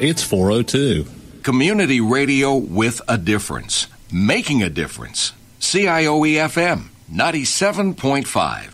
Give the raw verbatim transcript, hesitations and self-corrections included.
It's four oh two. Community radio with a difference. Making a difference. C I O E F M ninety-seven point five.